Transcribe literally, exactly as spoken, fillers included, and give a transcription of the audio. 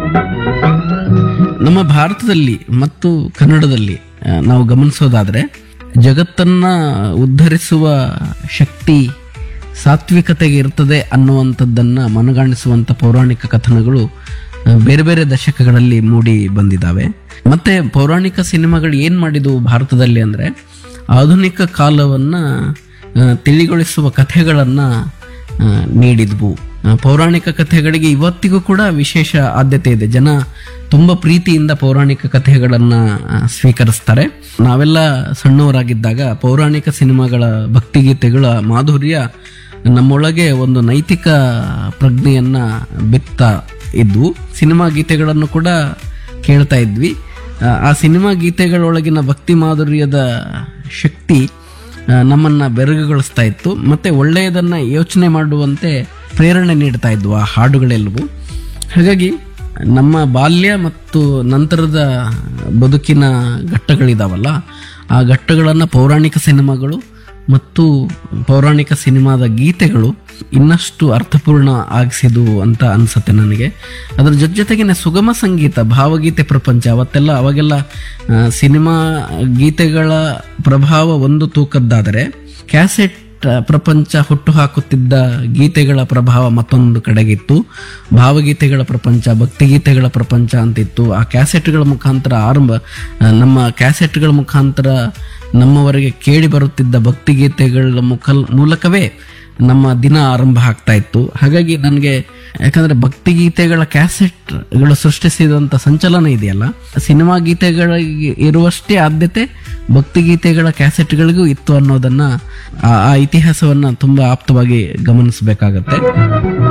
ನಮ್ಮ ಭಾರತದಲ್ಲಿ ಮತ್ತು ಕನ್ನಡದಲ್ಲಿ ಆ, ನಾವು ಗಮನಿಸೋದಾದ್ರೆ ಜಗತ್ತನ್ನ ಉದ್ಧರಿಸುವ ಶಕ್ತಿ ಸಾತ್ವಿಕತೆಗೆ ಇರ್ತದೆ ಅನ್ನುವಂಥದ್ದನ್ನ ಮನಗಾಣಿಸುವಂತ ಪೌರಾಣಿಕ ಕಥನಗಳು ಆ, ಬೇರೆ ಬೇರೆ ದಶಕಗಳಲ್ಲಿ ಮೂಡಿ ಬಂದಿದ್ದಾವೆ. ಮತ್ತೆ ಪೌರಾಣಿಕ ಸಿನಿಮಾಗಳು ಏನ್ ಮಾಡಿದವು ಭಾರತದಲ್ಲಿ ಅಂದ್ರೆ ಆಧುನಿಕ ಕಾಲವನ್ನ ಆ, ತಿಳಿಗೊಳಿಸುವ ಕಥೆಗಳನ್ನ ಆ, ನೀಡಿದ್ವು. ಆ, ಪೌರಾಣಿಕ ಕಥೆಗಳಿಗೆ ಇವತ್ತಿಗೂ ಕೂಡ ವಿಶೇಷ ಆದ್ಯತೆ ಇದೆ. ಜನ ತುಂಬಾ ಪ್ರೀತಿಯಿಂದ ಪೌರಾಣಿಕ ಕಥೆಗಳನ್ನ ಆ, ಸ್ವೀಕರಿಸ್ತಾರೆ. ನಾವೆಲ್ಲ ಸಣ್ಣವರಾಗಿದ್ದಾಗ ಪೌರಾಣಿಕ ಸಿನಿಮಾಗಳ ಭಕ್ತಿಗೀತೆಗಳ ಮಾಧುರ್ಯ ನಮ್ಮೊಳಗೆ ಒಂದು ನೈತಿಕ ಪ್ರಜ್ಞೆಯನ್ನ ಬಿತ್ತ ಇದ್ವು. ಸಿನಿಮಾ ಗೀತೆಗಳನ್ನು ಕೂಡ ಕೇಳ್ತಾ ಇದ್ವಿ. ಆ, ಆ ಸಿನಿಮಾ ಗೀತೆಗಳೊಳಗಿನ ಭಕ್ತಿ ಮಾಧುರ್ಯದ ಶಕ್ತಿ ಆ, ನಮ್ಮನ್ನ ಬೆರಗುಗೊಳಿಸ್ತಾ ಇತ್ತು. ಮತ್ತೆ ಒಳ್ಳೆಯದನ್ನ ಯೋಚನೆ ಮಾಡುವಂತೆ ಪ್ರೇರಣೆ ನೀಡ್ತಾ ಇದ್ವು ಆ ಹಾಡುಗಳೆಲ್ಲವೂ. ಹಾಗಾಗಿ ನಮ್ಮ ಬಾಲ್ಯ ಮತ್ತು ನಂತರದ ಬದುಕಿನ ಘಟ್ಟಗಳಿದಾವಲ್ಲ, ಆ ಘಟ್ಟಗಳನ್ನು ಪೌರಾಣಿಕ ಸಿನಿಮಾಗಳು ಮತ್ತು ಪೌರಾಣಿಕ ಸಿನಿಮಾದ ಗೀತೆಗಳು ಇನ್ನಷ್ಟು ಅರ್ಥಪೂರ್ಣ ಆಗಿಸಿದ್ವು ಅಂತ ಅನ್ಸುತ್ತೆ ನನಗೆ. ಅದರ ಜೊತೆ ಜೊತೆಗೇನೆ ಸುಗಮ ಸಂಗೀತ, ಭಾವಗೀತೆ ಪ್ರಪಂಚ ಅವತ್ತೆಲ್ಲ ಅವಾಗೆಲ್ಲ ಆ, ಸಿನಿಮಾ ಗೀತೆಗಳ ಪ್ರಭಾವ ಒಂದು ತೂಕದ್ದಾದರೆ ಕ್ಯಾಸೆಟ್ ಪ್ರಪಂಚ ಹುಟ್ಟು ಹಾಕುತ್ತಿದ್ದ ಗೀತೆಗಳ ಪ್ರಭಾವ ಮತ್ತೊಂದು ಕಡೆಗಿತ್ತು. ಭಾವಗೀತೆಗಳ ಪ್ರಪಂಚ, ಭಕ್ತಿಗೀತೆಗಳ ಪ್ರಪಂಚ ಅಂತಿತ್ತು. ಆ ಕ್ಯಾಸೆಟ್ಗಳ ಮುಖಾಂತರ ಆರಂಭ ನಮ್ಮ ಕ್ಯಾಸೆಟ್ಗಳ ಮುಖಾಂತರ ನಮ್ಮವರೆಗೆ ಕೇಳಿ ಬರುತ್ತಿದ್ದ ಭಕ್ತಿಗೀತೆಗಳ ಮುಖ ಮೂಲಕವೇ ನಮ್ಮ ದಿನ ಆರಂಭ ಆಗ್ತಾ ಇತ್ತು. ಹಾಗಾಗಿ ನನಗೆ ಯಾಕಂದ್ರೆ ಭಕ್ತಿಗೀತೆಗಳ ಕ್ಯಾಸೆಟ್ಗಳು ಸೃಷ್ಟಿಸಿದಂಥ ಸಂಚಲನ ಇದೆಯಲ್ಲ, ಸಿನಿಮಾ ಗೀತೆಗಳಿಗೆ ಇರುವಷ್ಟೇ ಆದ್ಯತೆ ಭಕ್ತಿಗೀತೆಗಳ ಕ್ಯಾಸೆಟ್ಗಳಿಗೂ ಇತ್ತು ಅನ್ನೋದನ್ನ ಆ ಆ ಇತಿಹಾಸವನ್ನ ತುಂಬಾ ಆಪ್ತವಾಗಿ ಗಮನಿಸಬೇಕಾಗತ್ತೆ.